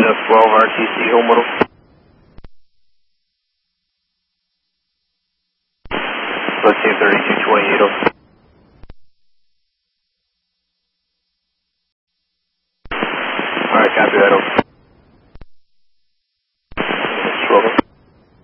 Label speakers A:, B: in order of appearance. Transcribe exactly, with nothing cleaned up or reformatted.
A: F twelve R T C home model. Let's see thirty-two twenty-eight. Alright, copy that. Over.